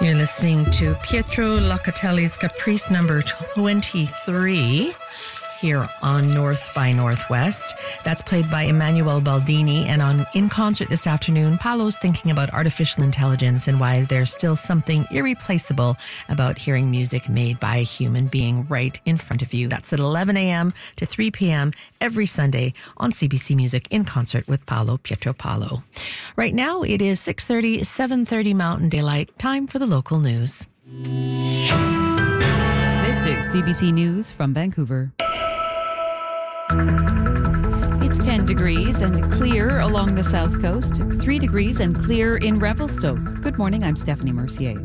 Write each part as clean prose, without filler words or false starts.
You're listening to Pietro Locatelli's Caprice number 23 here on North by Northwest. That's played by Emanuele Baldini. And in concert this afternoon, Paolo's thinking about artificial intelligence and why there's still something irreplaceable about hearing music made by a human being right in front of you. That's at 11 a.m. to 3 p.m. every Sunday on CBC Music in concert with Pietro Paolo. Right now, it is 6:30, 7:30 Mountain Daylight. Time for the local news. This is CBC News from Vancouver. It's 10 degrees and clear along the south coast, 3 degrees and clear in Revelstoke. Good morning, I'm Stephanie Mercier.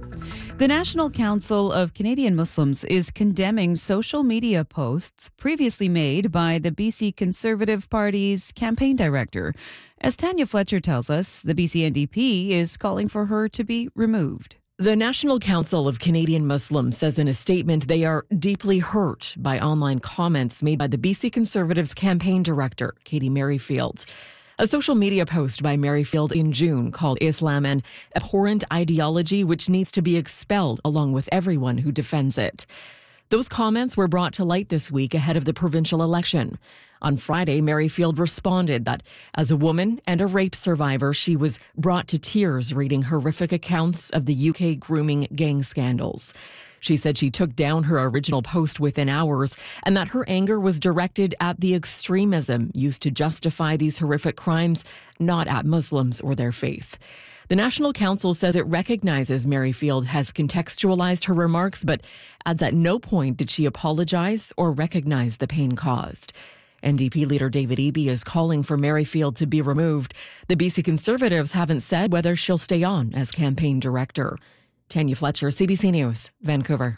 The National Council of Canadian Muslims is condemning social media posts previously made by the BC Conservative Party's campaign director. As Tanya Fletcher tells us, the BC NDP is calling for her to be removed. The National Council of Canadian Muslims says in a statement they are deeply hurt by online comments made by the BC Conservatives campaign director, Katie Merrifield. A social media post by Merrifield in June called Islam an abhorrent ideology which needs to be expelled along with everyone who defends it. Those comments were brought to light this week ahead of the provincial election. On Friday, Merrifield responded that as a woman and a rape survivor, she was brought to tears reading horrific accounts of the UK grooming gang scandals. She said she took down her original post within hours and that her anger was directed at the extremism used to justify these horrific crimes, not at Muslims or their faith. The National Council says it recognizes Merrifield has contextualized her remarks, but adds at no point did she apologize or recognize the pain caused. NDP leader David Eby is calling for Merrifield to be removed. The BC Conservatives haven't said whether she'll stay on as campaign director. Tanya Fletcher, CBC News, Vancouver.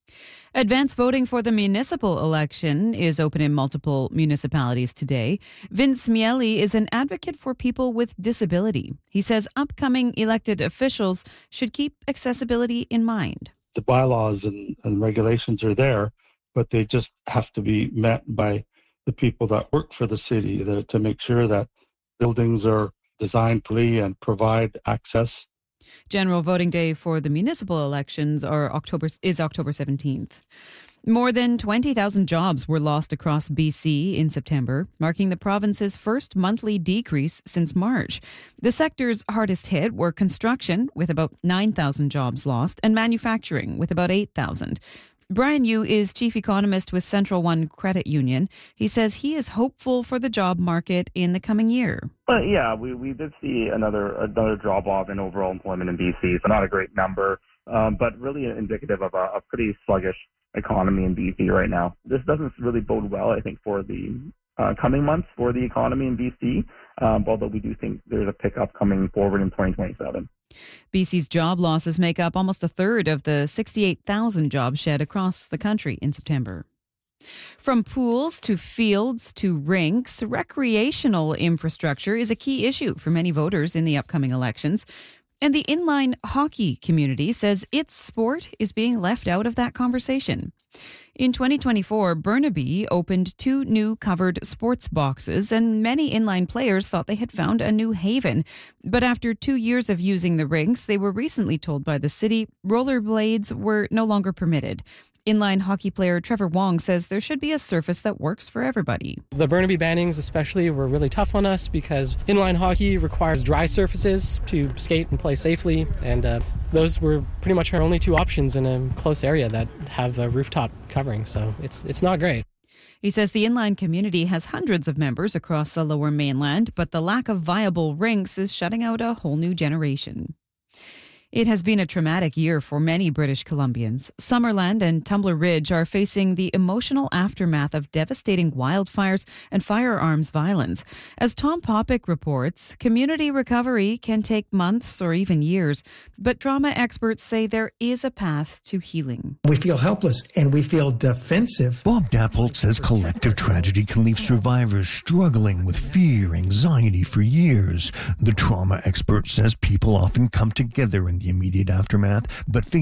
Advance voting for the municipal election is open in multiple municipalities today. Vince Miele is an advocate for people with disability. He says upcoming elected officials should keep accessibility in mind. The bylaws and regulations are there, but they just have to be met by the people that work for the city to make sure that buildings are designed properly and provide access. General voting day for the municipal elections is October 17th. More than 20,000 jobs were lost across BC in September, marking the province's first monthly decrease since March. The sectors hardest hit were construction, with about 9,000 jobs lost, and manufacturing, with about 8,000. Brian Yu is chief economist with Central One Credit Union. He says he is hopeful for the job market in the coming year. But yeah, we did see another drop-off in overall employment in BC. So not a great number, but really indicative of a pretty sluggish economy in BC right now. This doesn't really bode well, I think, for the coming months for the economy in BC, although we do think there's a pickup coming forward in 2027. BC's job losses make up almost a third of the 68,000 jobs shed across the country in September. From pools to fields to rinks, recreational infrastructure is a key issue for many voters in the upcoming elections. And the inline hockey community says its sport is being left out of that conversation. In 2024, Burnaby opened 2 new covered sports boxes, and many inline players thought they had found a new haven. But after 2 years of using the rinks, they were recently told by the city rollerblades were no longer permitted. Inline hockey player Trevor Wong says there should be a surface that works for everybody. The Burnaby bannings especially were really tough on us because inline hockey requires dry surfaces to skate and play safely, and those were pretty much our only 2 options in a close area that have a rooftop covering, so it's not great. He says the inline community has hundreds of members across the Lower Mainland, but the lack of viable rinks is shutting out a whole new generation. It has been a traumatic year for many British Columbians. Summerland and Tumbler Ridge are facing the emotional aftermath of devastating wildfires and firearms violence. As Tom Popick reports, community recovery can take months or even years, but trauma experts say there is a path to healing. We feel helpless and we feel defensive. Bob Dappold says collective tragedy can leave survivors struggling with fear, anxiety for years. The trauma expert says people often come together in the immediate aftermath, but